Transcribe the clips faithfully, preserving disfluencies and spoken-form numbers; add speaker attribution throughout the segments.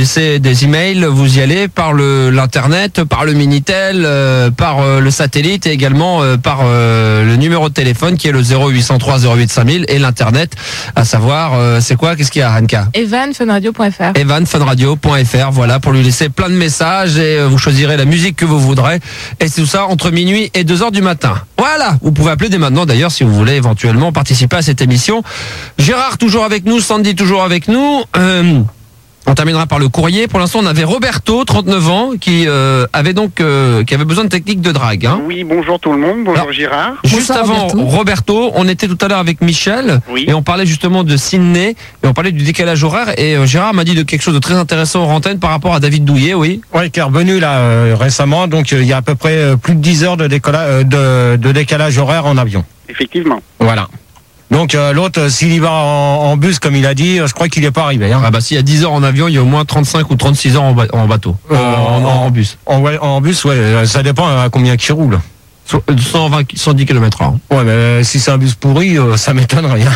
Speaker 1: laisser des emails, vous y allez par le, l'internet, par le Minitel, euh, par euh, le satellite et également euh, par euh, le numéro de téléphone qui est le zéro huit cent trois zéro huit cinq mille et l'internet, à savoir, euh, c'est quoi, qu'est-ce qu'il y a, Hanka?
Speaker 2: evan fun radio point f r.
Speaker 1: evan fun radio point f r, voilà, pour lui laisser plein de messages et euh, vous choisirez la musique que vous voudrez. Et c'est tout ça entre minuit et deux heures du matin. Voilà, vous pouvez appeler dès maintenant d'ailleurs si vous voulez éventuellement participer à cette émission. Gérard toujours avec nous, Sandy toujours avec nous. Euh, on terminera par le courrier. Pour l'instant, on avait Roberto, trente-neuf ans, qui euh, avait donc euh, qui avait besoin de techniques de drague. Hein.
Speaker 3: Oui, bonjour tout le monde, bonjour Alors, Gérard.
Speaker 1: Juste
Speaker 2: Bonsoir,
Speaker 1: avant
Speaker 2: Roberto.
Speaker 1: Roberto, on était tout à l'heure avec Michel
Speaker 3: Oui.
Speaker 1: et on parlait justement de Sydney et on parlait du décalage horaire et euh, Gérard m'a dit de quelque chose de très intéressant en antenne par rapport à David Douillet, oui.
Speaker 4: Oui, qui est revenu là euh, récemment, donc euh, il y a à peu près euh, plus de dix heures de, décolla- euh, de, de décalage horaire en avion.
Speaker 3: Effectivement.
Speaker 4: Voilà. Donc euh, l'autre, euh, s'il y va en, en bus comme il a dit, euh, je crois qu'il n'est pas arrivé. Hein.
Speaker 1: Ah bah s'il y a dix heures en avion, il y a au moins trente-cinq ou trente-six heures en, ba- en bateau,
Speaker 4: Euh,
Speaker 1: en, en, en bus.
Speaker 4: En, ouais, en bus, ouais, euh, ça dépend à combien qu'il roule.
Speaker 1: So- cent vingt, cent dix kilomètres heure.
Speaker 4: Ouais, mais euh, si c'est un bus pourri, euh, ça m'étonne rien.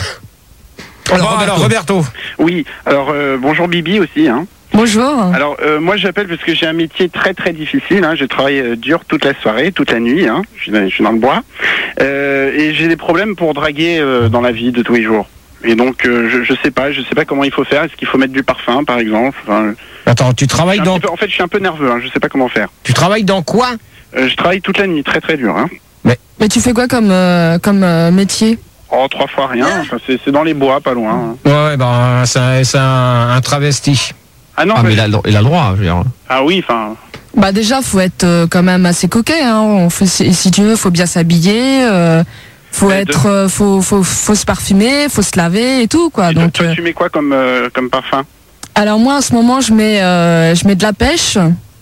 Speaker 4: Alors,
Speaker 1: Bon,
Speaker 4: alors Roberto.
Speaker 3: Oui, alors euh, bonjour Bibi aussi. Hein.
Speaker 2: Bonjour.
Speaker 3: Alors euh, moi j'appelle parce que j'ai un métier très très difficile. Hein. Je travaille euh, dur toute la soirée, toute la nuit. Hein. Je, suis dans, je suis dans le bois euh, et j'ai des problèmes pour draguer euh, dans la vie de tous les jours. Et donc euh, je, je sais pas, je sais pas comment il faut faire. Est-ce qu'il faut mettre du parfum par exemple enfin,
Speaker 4: Attends, tu
Speaker 3: je
Speaker 4: travailles
Speaker 3: suis un
Speaker 4: dans,
Speaker 3: petit peu- En fait je suis un peu nerveux. Hein. Je sais pas comment faire.
Speaker 4: tu travailles dans quoi?
Speaker 3: Euh, je travaille toute la nuit, très très dur. Hein.
Speaker 2: Mais tu fais quoi comme, euh, comme euh, métier?
Speaker 3: Oh trois fois rien. Enfin, c'est, c'est dans les bois, pas loin. Hein.
Speaker 4: Ouais, ouais, ben c'est un, c'est un, un travesti.
Speaker 3: Ah non.
Speaker 1: Ah
Speaker 3: mais-
Speaker 1: mais il a, le- il a le droit, je veux dire.
Speaker 3: Ah oui, enfin.
Speaker 2: Bah déjà, faut être euh, quand même assez coquet. Hein. On fait, si si tu veux, faut bien s'habiller. Euh, faut
Speaker 3: Ouais,
Speaker 2: être, euh, faut, faut, faut se parfumer, faut se laver et tout quoi.
Speaker 3: Et toi,
Speaker 2: Donc,
Speaker 3: toi,
Speaker 2: euh,
Speaker 3: tu mets quoi comme euh, comme parfum?
Speaker 2: alors moi, en ce moment, je mets, euh, je mets de la pêche.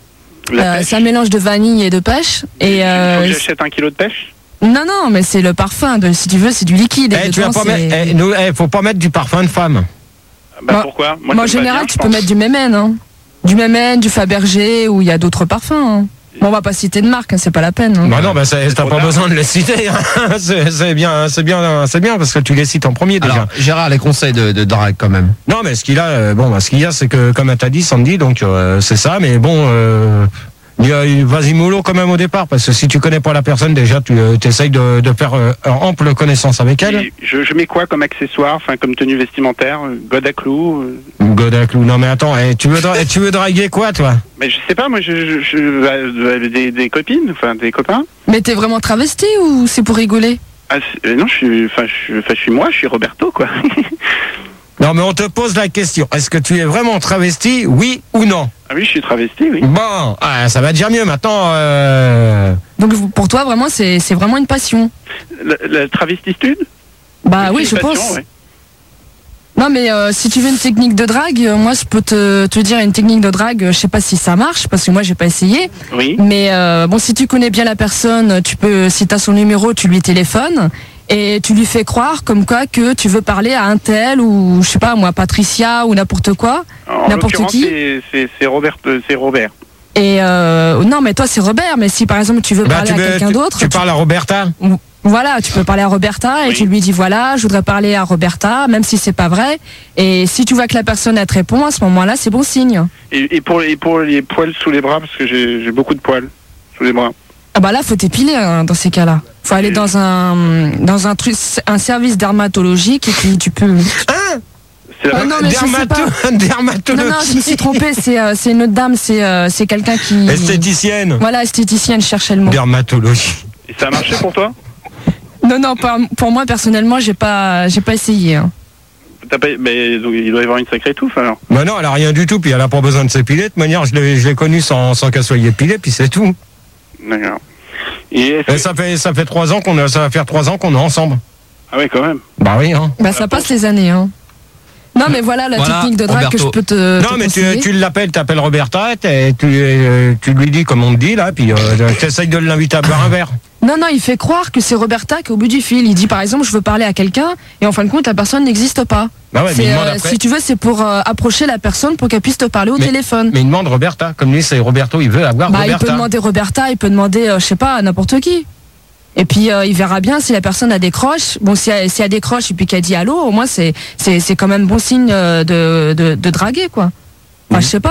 Speaker 3: La
Speaker 2: Euh,
Speaker 3: pêche.
Speaker 2: c'est un mélange de vanille et de pêche. Et
Speaker 3: Il faut
Speaker 2: euh,
Speaker 3: que j'achète un kilo de pêche.
Speaker 2: non, non, mais c'est le parfum. De, si tu veux, c'est du liquide.
Speaker 4: Eh,
Speaker 2: Et
Speaker 4: tu vas
Speaker 2: dedans,
Speaker 4: pas
Speaker 2: c'est-
Speaker 4: mettre, eh, nous, eh, faut pas mettre du parfum de femme.
Speaker 3: Bah,
Speaker 2: Bah,
Speaker 3: pourquoi?
Speaker 2: Moi,
Speaker 3: ça
Speaker 2: en
Speaker 3: me va
Speaker 2: général,
Speaker 3: bien,
Speaker 2: tu
Speaker 3: je
Speaker 2: peux
Speaker 3: pense.
Speaker 2: mettre du Mémène. Hein. Du Mémène, du Fabergé, ou il y a d'autres parfums. Hein. Bon, on va pas citer de marque, hein, c'est pas la peine. Hein.
Speaker 4: Bah non, bah c'est- t'as
Speaker 3: trop
Speaker 4: pas
Speaker 3: tard.
Speaker 4: besoin de les citer. hein. c'est c'est bien, c'est bien, c'est bien parce que tu les cites en premier déjà.
Speaker 1: Alors Gérard, les conseils de, de drague quand même.
Speaker 4: Non, mais ce qu'il a, euh, bon, bah, ce qu'il y a, c'est que comme t'as dit, Sandy, donc euh, c'est ça. Mais bon, euh, il y a- il- vas-y mollo quand même au départ, parce que si tu connais pas la personne, déjà, tu euh, essayes de, de faire euh, ample connaissance avec elle.
Speaker 3: Et Je, je mets quoi comme accessoire, enfin comme tenue vestimentaire, euh, god à clous euh,
Speaker 4: Godaclou. Non, mais attends, eh, tu veux, dra- eh, tu veux draguer quoi, toi?
Speaker 3: Mais je sais pas, moi, je, je, je- euh, des, des copines, enfin des copains.
Speaker 2: Mais t'es vraiment travesti ou c'est pour rigoler?
Speaker 3: Ah, c'est- euh, non, je suis, enfin, je, suis- enfin, je suis moi, je suis Roberto, quoi.
Speaker 4: Non, mais on te pose la question. Est-ce que tu es vraiment travesti, oui ou non?
Speaker 3: Ah oui, je suis travesti, oui.
Speaker 4: Bon, ah, ça va déjà mieux maintenant. Euh...
Speaker 2: Donc pour toi, vraiment, c'est c'est vraiment une passion.
Speaker 3: La, la travestitude?
Speaker 2: Bah
Speaker 3: C'est
Speaker 2: oui,
Speaker 3: une
Speaker 2: je
Speaker 3: passion,
Speaker 2: pense.
Speaker 3: ouais.
Speaker 2: Non, mais euh, si tu veux une technique de drague, euh, moi, je peux te, te dire une technique de drague. euh, Je sais pas si ça marche parce que moi, j'ai pas essayé.
Speaker 3: Oui.
Speaker 2: Mais euh, bon, si tu connais bien la personne, tu peux, si t'as son numéro, tu lui téléphones et tu lui fais croire comme quoi que tu veux parler à un tel ou je sais pas moi, Patricia ou n'importe quoi.
Speaker 3: En
Speaker 2: N'importe
Speaker 3: l'occurrence,
Speaker 2: qui.
Speaker 3: c'est- c'est c'est Robert, euh, c'est Robert.
Speaker 2: Et euh, non, mais toi, c'est Robert. Mais si par exemple tu veux
Speaker 4: Bah,
Speaker 2: parler
Speaker 4: tu,
Speaker 2: à
Speaker 4: veux-
Speaker 2: quelqu'un
Speaker 4: tu-
Speaker 2: d'autre,
Speaker 4: tu parles à Roberta?
Speaker 2: voilà, tu peux parler à Roberta et
Speaker 3: Oui.
Speaker 2: tu lui dis voilà, je voudrais parler à Roberta, même si c'est pas vrai. Et si tu vois que la personne elle te répond, à ce moment-là, c'est bon signe.
Speaker 3: Et, et pour, et pour les poils sous les bras, parce que j'ai j'ai beaucoup de poils sous les bras.
Speaker 2: Ah bah là, faut t'épiler hein, dans ces cas-là. Faut aller dans un dans un truc, un service dermatologique et puis tu peux.
Speaker 4: Hein?
Speaker 3: C'est la
Speaker 2: Ah non, mais je sais
Speaker 4: Dermato-
Speaker 2: pas. Non,
Speaker 4: dermatologie.
Speaker 2: non, je me suis trompée. C'est euh, c'est une autre dame. C'est euh, c'est quelqu'un qui.
Speaker 4: Esthéticienne.
Speaker 2: Voilà, esthéticienne. Je cherchais le mot.
Speaker 4: Dermatologie.
Speaker 3: Et ça a marché pour toi?
Speaker 2: Non, non, pas- pour moi personnellement, j'ai pas j'ai pas essayé. Hein.
Speaker 3: T'as pas, mais donc, il doit y avoir une sacrée touffe alors.
Speaker 4: Bah non, elle a rien du tout, puis elle a pas besoin de s'épiler. De toute manière, je l'ai, je l'ai connue sans, sans qu'elle soit épilée, puis c'est tout.
Speaker 3: D'accord. Et est-ce
Speaker 4: Et
Speaker 3: que-
Speaker 4: ça fait, ça fait trois ans qu'on a, ça va faire trois ans qu'on est ensemble.
Speaker 3: Ah oui, quand même.
Speaker 4: Bah oui, hein.
Speaker 2: Bah ça passe les années. Hein. Non, mais voilà la
Speaker 1: Voilà,
Speaker 2: technique de drague que je
Speaker 1: Roberto.
Speaker 2: peux te.
Speaker 4: Non,
Speaker 2: te
Speaker 4: mais tu,
Speaker 2: conseiller.
Speaker 4: tu l'appelles, t'appelles Roberta, t'es- tu, euh, tu lui dis comme on te dit là, puis euh, t'essayes de l'inviter à boire un verre.
Speaker 2: Non, non, il fait croire que c'est Roberta qui est au bout du fil. Il dit par exemple, je veux parler à quelqu'un, et en fin de compte, la personne n'existe pas.
Speaker 4: Bah ouais, mais
Speaker 2: C'est,
Speaker 4: il demande
Speaker 2: euh,
Speaker 4: après.
Speaker 2: si tu veux, c'est pour euh, approcher la personne pour qu'elle puisse te parler au
Speaker 4: Mais-
Speaker 2: téléphone.
Speaker 4: Mais il demande Roberta, comme lui c'est Roberto, il veut avoir
Speaker 2: Bah, il peut
Speaker 4: Roberta.
Speaker 2: demander Roberta, il peut demander, euh, je sais pas, n'importe qui. Et puis euh, il verra bien si la personne a décroche. Bon, si elle, si elle décroche et puis qu'elle dit allô, au moins c'est c'est c'est quand même bon signe euh, de de, de draguer quoi. Enfin, je sais pas.